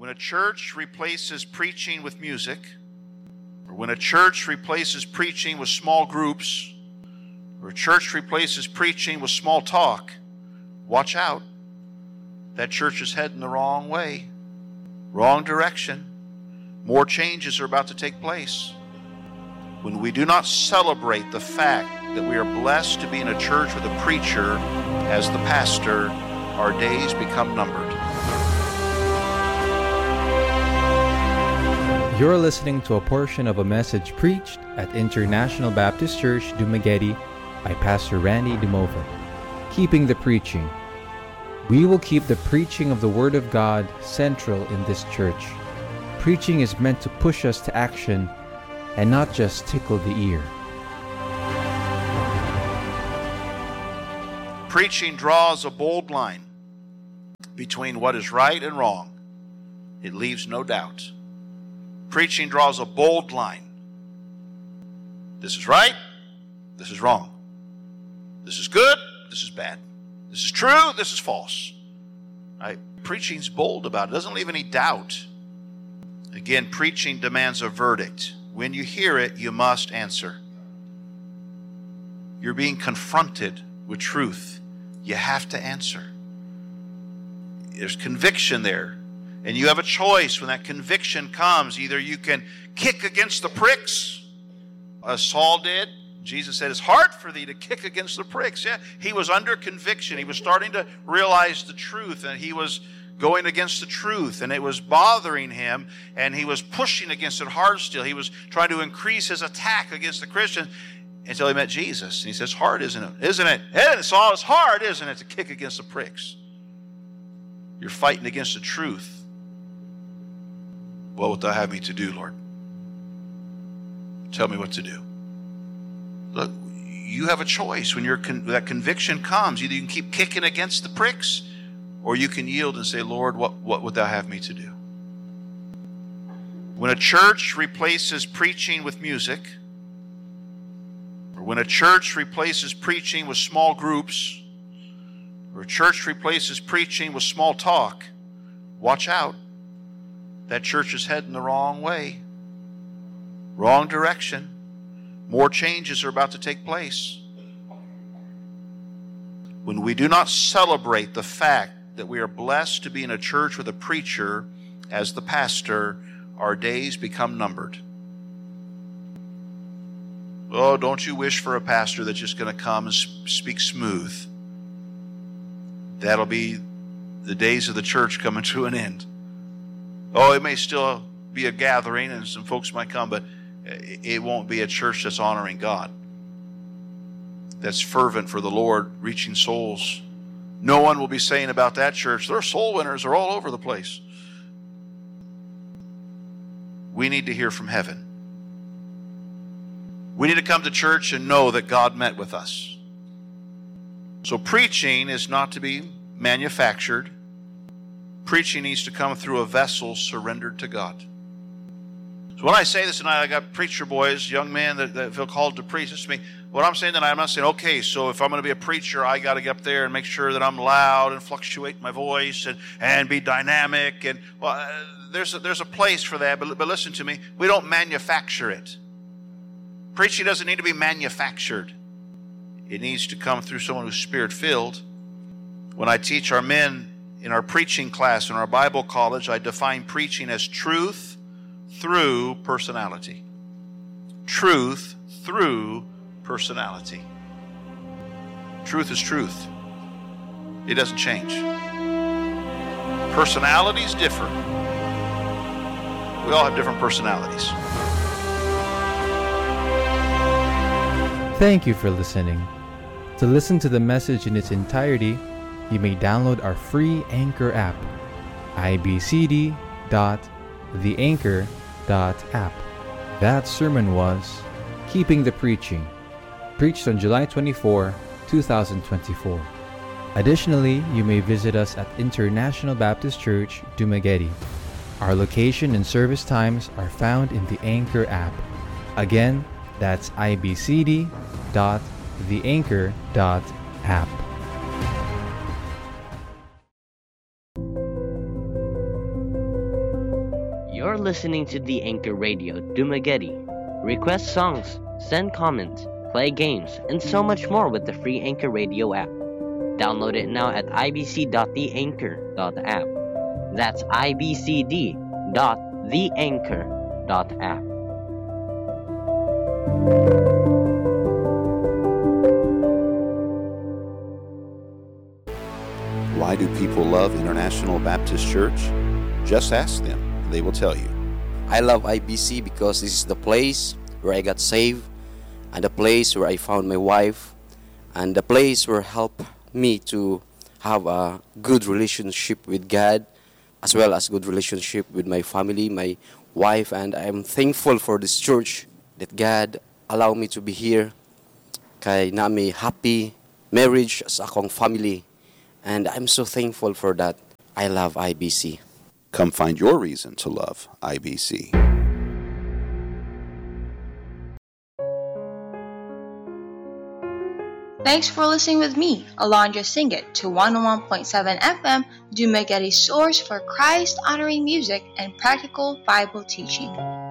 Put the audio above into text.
When a church replaces preaching with music, or when a church replaces preaching with small groups, or a church replaces preaching with small talk, watch out. That church is heading the wrong way, wrong direction. More changes are about to take place. When we do not celebrate the fact that we are blessed to be in a church with a preacher as the pastor, our days become numbered. You're listening to a portion of a message preached at International Baptist Church, Dumaguete by Pastor Randy Dimova. Keeping the preaching. We will keep the preaching of the Word of God central in this church. Preaching is meant to push us to action and not just tickle the ear. Preaching draws a bold line between what is right and wrong. It leaves no doubt. Preaching draws a bold line. This is right, this is wrong. This is good, this is bad. This is true, this is false. Right? Preaching's bold about it. It doesn't leave any doubt. Again, preaching demands a verdict. When you hear it, you must answer. You're being confronted with truth. You have to answer. There's conviction there. And you have a choice when that conviction comes. Either you can kick against the pricks, as Saul did. Jesus said, it's hard for thee to kick against the pricks. Yeah, he was under conviction. He was starting to realize the truth, and he was going against the truth, and it was bothering him, and he was pushing against it hard still. He was trying to increase his attack against the Christians until he met Jesus. And he says, hard, isn't it? Isn't it? Hey, Saul, it's hard, isn't it, to kick against the pricks? You're fighting against the truth. What wilt thou have me to do, Lord? Tell me what to do. Look, you have a choice when that conviction comes. Either you can keep kicking against the pricks, or you can yield and say, Lord, what would thou have me to do? When a church replaces preaching with music, or when a church replaces preaching with small groups, or a church replaces preaching with small talk, watch out. That church is heading the wrong way, wrong direction. More changes are about to take place. When we do not celebrate the fact that we are blessed to be in a church with a preacher as the pastor, our days become numbered. Oh, don't you wish for a pastor that's just going to come and speak smooth? That'll be the days of the church coming to an end. Oh, it may still be a gathering and some folks might come, but it won't be a church that's honoring God, that's fervent for the Lord, reaching souls. No one will be saying about that church, their soul winners are all over the place. We need to hear from heaven. We need to come to church and know that God met with us. So preaching is not to be manufactured. Preaching needs to come through a vessel surrendered to God. So when I say this tonight, I got preacher boys, young men that feel called to preach. This to me. What I'm saying tonight, I'm not saying, okay, so if I'm going to be a preacher, I got to get up there and make sure that I'm loud and fluctuate my voice and be dynamic. And well, there's a place for that, but listen to me. We don't manufacture it. Preaching doesn't need to be manufactured. It needs to come through someone who's Spirit-filled. When I teach our men in our preaching class in our Bible college, I define preaching as truth through personality. Truth through personality. Truth is truth. It doesn't change. Personalities differ. We all have different personalities. Thank you for listening. To listen to the message in its entirety, you may download our free Anchor app, ibcd.theanchor.app. That sermon was Keeping the Preaching, preached on July 24, 2024. Additionally, you may visit us at International Baptist Church, Dumaguete. Our location and service times are found in the Anchor app. Again, that's ibcd.theanchor.app. You're listening to the Anchor Radio Dumaguete. Request songs, send comments, play games, and so much more with the free Anchor Radio app. Download it now at ibc.theanchor.app. That's ibcd.theanchor.app. Why do people love International Baptist Church? Just ask them, and they will tell you. I love IBC because this is the place where I got saved, and the place where I found my wife, and the place where helped me to have a good relationship with God, as well as good relationship with my family, my wife, and I'm thankful for this church that God allowed me to be here. Kay na may happy marriage sa akong family, and I'm so thankful for that. I love IBC. Come find your reason to love IBC. Thanks for listening with me, Alondra Singit, to 101.7 FM, Dumaguete's source for Christ-honoring music and practical Bible teaching.